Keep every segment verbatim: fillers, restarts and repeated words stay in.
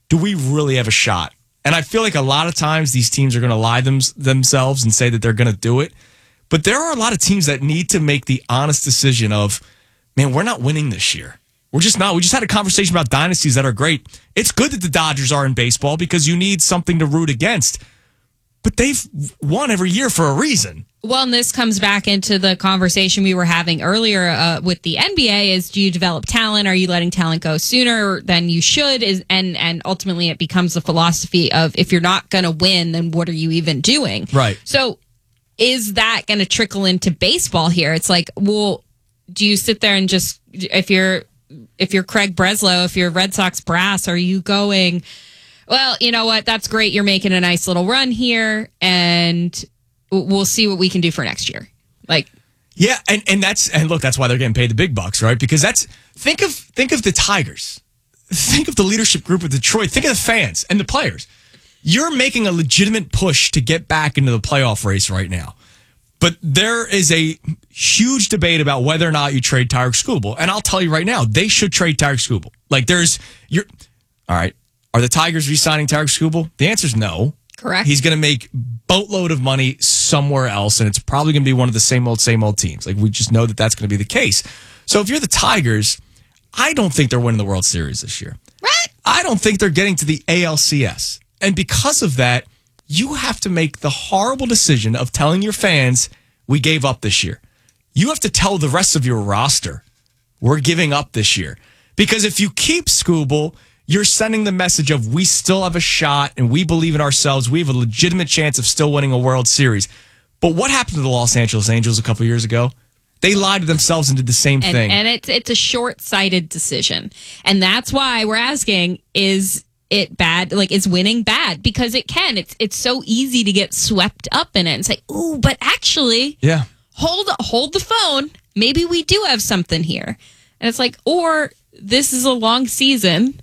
do we really have a shot? And I feel like a lot of times these teams are going to lie them, themselves and say that they're going to do it. But there are a lot of teams that need to make the honest decision of, man, we're not winning this year. We're just not. We just had a conversation about dynasties that are great. It's good that the Dodgers are in baseball because you need something to root against. But they've won every year for a reason. Well, and this comes back into the conversation we were having earlier uh, with the N B A is, do you develop talent? Are you letting talent go sooner than you should? Is and, and ultimately it becomes the philosophy of, if you're not going to win, then what are you even doing? Right. So is that going to trickle into baseball here? It's like, well, do you sit there and just, if you're, if you're Craig Breslow, if you're Red Sox brass, are you going, well, you know what? That's great. You're making a nice little run here, and we'll see what we can do for next year. Like, yeah, and, and that's and look, that's why they're getting paid the big bucks, right? Because that's think of think of the Tigers, think of the leadership group of Detroit, think of the fans and the players. You're making a legitimate push to get back into the playoff race right now, but there is a huge debate about whether or not you trade Tyler Skubal, and I'll tell you right now, they should trade Tyler Skubal. Like, there's you're all right. Are the Tigers re-signing Tyler Skubal? The answer is no. Correct. He's going to make boatload of money somewhere else, and it's probably going to be one of the same old, same old teams. Like, we just know that that's going to be the case. So if you're the Tigers, I don't think they're winning the World Series this year. Right. I don't think they're getting to the A L C S. And because of that, you have to make the horrible decision of telling your fans, we gave up this year. You have to tell the rest of your roster, we're giving up this year. Because if you keep Skubal, you're sending the message of, we still have a shot and we believe in ourselves. We have a legitimate chance of still winning a World Series. But what happened to the Los Angeles Angels a couple years ago? They lied to themselves and did the same and, thing. And it's it's a short-sighted decision. And that's why we're asking, is it bad? Like, is winning bad? Because it can. It's it's so easy to get swept up in it and say, ooh, but actually, yeah, hold hold the phone. Maybe we do have something here. And it's like, or this is a long season,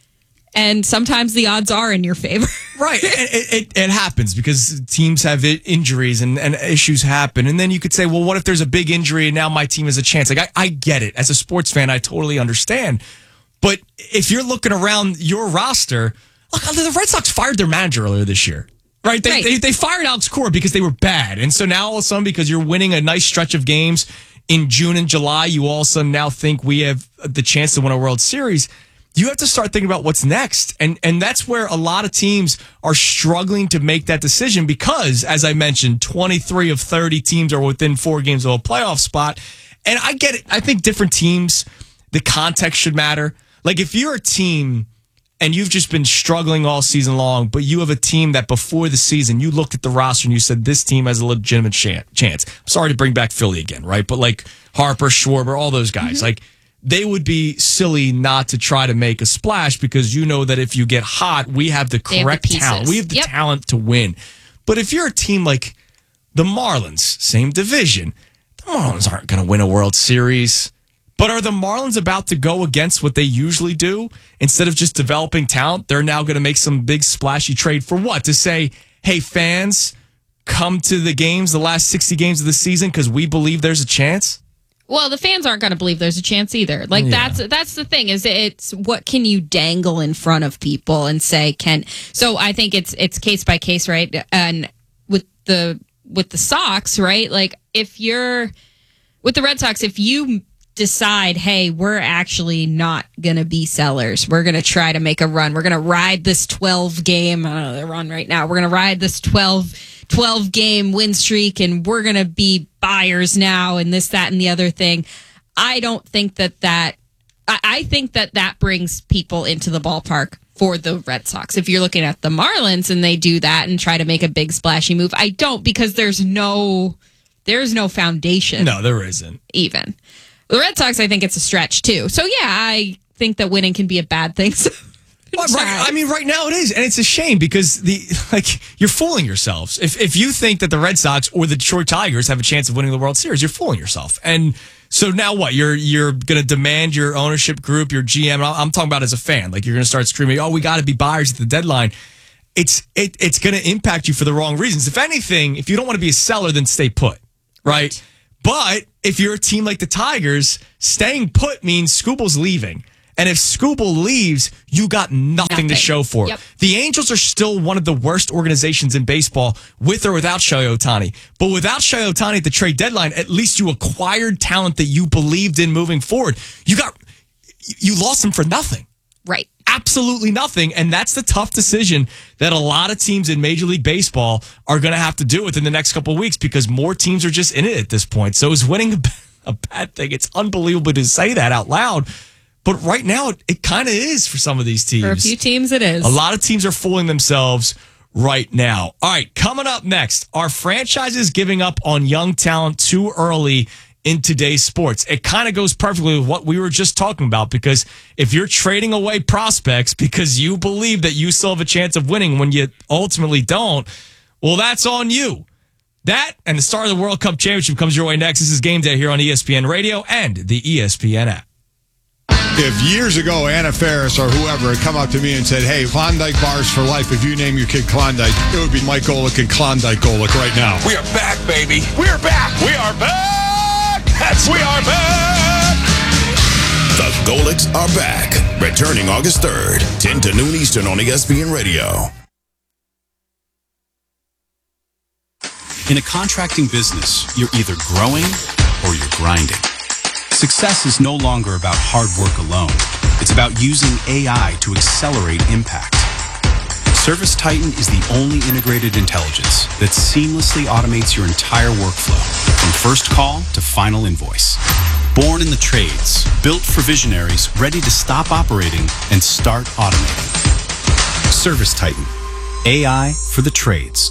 and sometimes the odds are in your favor. Right. It, it, it happens because teams have injuries and, and issues happen. And then you could say, well, what if there's a big injury and now my team has a chance? Like, I, I get it. As a sports fan, I totally understand. But if you're looking around your roster, look, the Red Sox fired their manager earlier this year. Right? They, right. they, they fired Alex Cora because they were bad. And so now all of a sudden, because you're winning a nice stretch of games in June and July, you all of a sudden now think we have the chance to win a World Series. You have to start thinking about what's next. And and that's where a lot of teams are struggling to make that decision because, as I mentioned, twenty-three of thirty teams are within four games of a playoff spot. And I get it. I think different teams, the context should matter. Like, if you're a team and you've just been struggling all season long, but you have a team that before the season, you looked at the roster and you said, this team has a legitimate chance. I'm sorry to bring back Philly again, right? But like Harper, Schwarber, all those guys, mm-hmm. like, they would be silly not to try to make a splash because you know that if you get hot, we have the correct have the talent. We have the yep. talent to win. But if you're a team like the Marlins, same division, the Marlins aren't going to win a World Series. But are the Marlins about to go against what they usually do? Instead of just developing talent, they're now going to make some big splashy trade for what? To say, hey, fans, come to the games, the last sixty games of the season because we believe there's a chance? Well, the fans aren't going to believe there's a chance either. Like, yeah. that's that's the thing, is it's what can you dangle in front of people and say, can, so I think it's it's case by case, right? And with the with the Sox, right? Like, if you're with the Red Sox, if you decide, hey, we're actually not going to be sellers. We're going to try to make a run. We're going to ride this twelve game, I don't know, they're on right now. We're going to ride this twelve, twelve game win streak, and we're going to be buyers now, and this, that, and the other thing. I don't think that that, I, I think that that brings people into the ballpark for the Red Sox. If you're looking at the Marlins and they do that and try to make a big splashy move, I don't, because there's no, there's no foundation. No, there isn't. Even. The Red Sox, I think it's a stretch, too. So, yeah, I think that winning can be a bad thing. Well, right, I mean, right now it is, and it's a shame because the like you're fooling yourselves. If if you think that the Red Sox or the Detroit Tigers have a chance of winning the World Series, you're fooling yourself. And so now what? You're you're going to demand your ownership group, your G M. I'm talking about as a fan. Like, you're going to start screaming, "Oh, we got to be buyers at the deadline." It's it it's going to impact you for the wrong reasons. If anything, if you don't want to be a seller, then stay put, right? right. But if you're a team like the Tigers, staying put means Skubal's leaving. And if Skubal leaves, you got nothing, nothing. to show for it. Yep. The Angels are still one of the worst organizations in baseball, with or without Shohei Ohtani. But without Shohei Ohtani at the trade deadline, at least you acquired talent that you believed in moving forward. You got, you lost him for nothing. Right. Absolutely nothing. And that's the tough decision that a lot of teams in Major League Baseball are going to have to do within the next couple of weeks, because more teams are just in it at this point. So is winning a, a bad thing? It's unbelievable to say that out loud. But right now, it, it kind of is for some of these teams. For a few teams, it is. A lot of teams are fooling themselves right now. All right, coming up next, are franchises giving up on young talent too early in today's sports? It kind of goes perfectly with what we were just talking about, because if you're trading away prospects because you believe that you still have a chance of winning when you ultimately don't, well, that's on you. That and the start of the World Cup Championship comes your way next. This is Game Day here on E S P N Radio and the E S P N app. If years ago Anna Faris or whoever had come up to me and said, hey, Klondike bars for life, if you name your kid Klondike, it would be Mike Golick and Klondike Golick right now. We are back, baby. We are back. We are back. That's we are back. The Golicks are back. Returning August third, ten to noon Eastern on E S P N Radio. In a contracting business, you're either growing or you're grinding. Success is no longer about hard work alone. It's about using A I to accelerate impact. ServiceTitan is the only integrated intelligence that seamlessly automates your entire workflow, from first call to final invoice. Born in the trades, built for visionaries ready to stop operating and start automating. ServiceTitan, A I for the trades.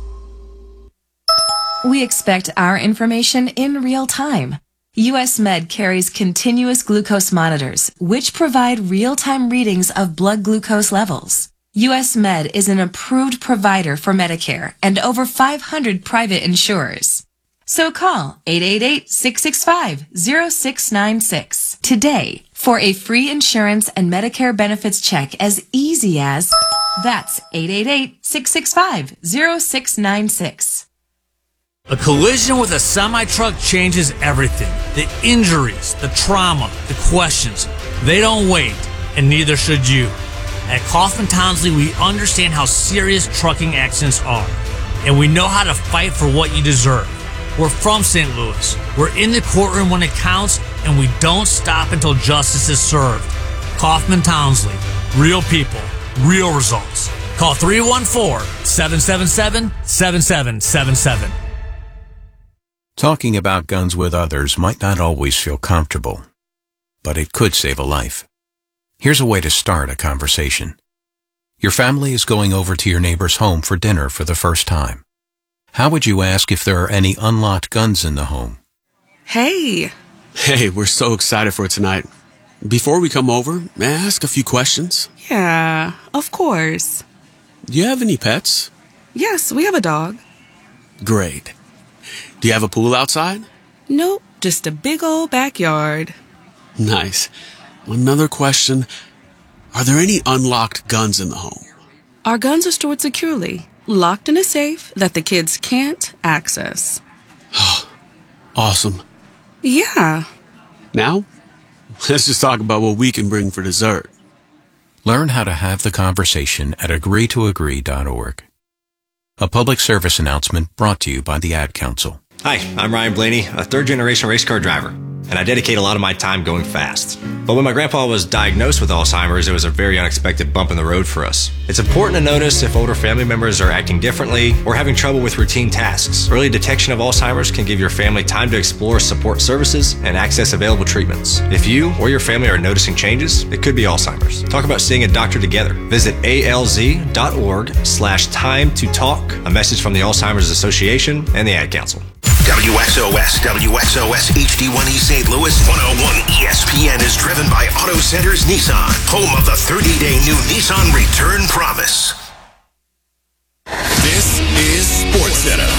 We expect our information in real time. U S Med carries continuous glucose monitors, which provide real-time readings of blood glucose levels. U S Med is an approved provider for Medicare and over five hundred private insurers. So call eight eight eight, six six five, zero six nine six today for a free insurance and Medicare benefits check as easy as that's eight eight eight, six six five, zero six nine six. A collision with a semi-truck changes everything. The injuries, the trauma, the questions. They don't wait, and neither should you. At Kaufman Townsley, we understand how serious trucking accidents are, and we know how to fight for what you deserve. We're from Saint Louis. We're in the courtroom when it counts, and we don't stop until justice is served. Kaufman Townsley. Real people. Real results. Call three one four, seven seven seven, seven seven seven seven. Talking about guns with others might not always feel comfortable, but it could save a life. Here's a way to start a conversation. Your family is going over to your neighbor's home for dinner for the first time. How would you ask if there are any unlocked guns in the home? Hey. Hey, we're so excited for tonight. Before we come over, may I ask a few questions? Yeah, of course. Do you have any pets? Yes, we have a dog. Great. Do you have a pool outside? Nope, just a big old backyard. Nice. Another question. Are there any unlocked guns in the home? Our guns are stored securely, locked in a safe that the kids can't access. Awesome. Yeah. Now, let's just talk about what we can bring for dessert. Learn how to have the conversation at agree to agree dot org. A public service announcement brought to you by the Ad Council. Hi, I'm Ryan Blaney, a third-generation race car driver, and I dedicate a lot of my time going fast. But when my grandpa was diagnosed with Alzheimer's, it was a very unexpected bump in the road for us. It's important to notice if older family members are acting differently or having trouble with routine tasks. Early detection of Alzheimer's can give your family time to explore support services and access available treatments. If you or your family are noticing changes, it could be Alzheimer's. Talk about seeing a doctor together. Visit alz.org slash time to talk. A message from the Alzheimer's Association and the Ad Council. W X O S, W X O S H D one E Saint Louis, one oh one E S P N is driven by Auto Centers Nissan, home of the thirty-day new Nissan Return Promise. This is SportsCenter.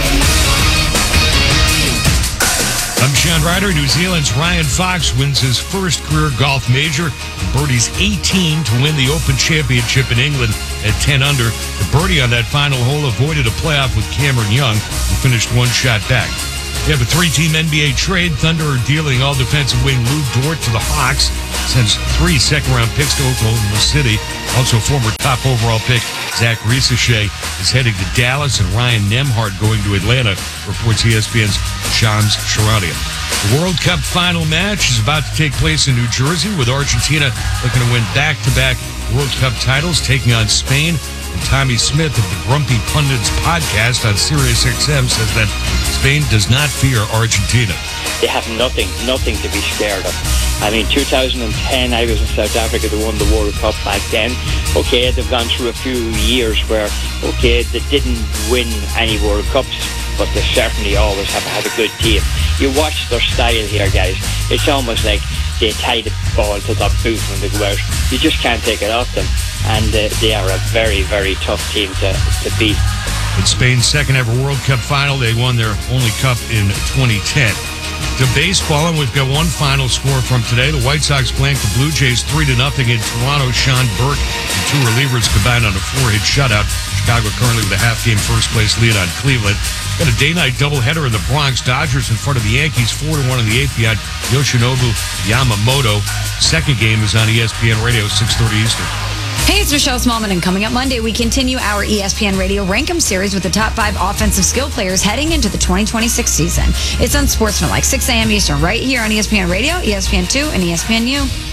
I'm Sean Ryder. New Zealand's Ryan Fox wins his first career golf major. Birdie's eighteen to win the Open Championship in England at ten under. The birdie on that final hole avoided a playoff with Cameron Young, who finished one shot back. We have a three-team N B A trade. Thunder are dealing all defensive wing Lou Dort to the Hawks. Sends three second-round picks to Oklahoma City. Also, former top overall pick Zach Risache is heading to Dallas, and Ryan Nemhart going to Atlanta, reports E S P N's Shams Charania. The World Cup final match is about to take place in New Jersey, with Argentina looking to win back-to-back World Cup titles, taking on Spain. And Tommy Smith of the Grumpy Pundits podcast on Sirius X M says that Spain does not fear Argentina. They have nothing, nothing to be scared of. I mean, two thousand ten, I was in South Africa that won the World Cup back then. Okay, they've gone through a few years where, okay, they didn't win any World Cups, but they certainly always have had a good team. You watch their style here, guys. It's almost like they tie the ball to their boot when they go out. You just can't take it off them. And uh, they are a very, very tough team to, to beat. In Spain's second ever World Cup final, they won their only cup in twenty ten. To baseball, and we've got one final score from today. The White Sox blanked the Blue Jays three to nothing in Toronto. Sean Burke and two relievers combined on a four-hit shutout. Chicago currently with a half-game first-place lead on Cleveland. Got a day-night doubleheader in the Bronx. Dodgers in front of the Yankees four to one in the eighth beyond Yoshinobu Yamamoto. Second game is on E S P N Radio, six thirty Eastern. Hey, it's Michelle Smallman, and coming up Monday, we continue our E S P N Radio Rankem series with the top five offensive skill players heading into the twenty twenty-six season. It's on Sportsman, like six a.m. Eastern, right here on E S P N Radio, E S P N two, and E S P N U.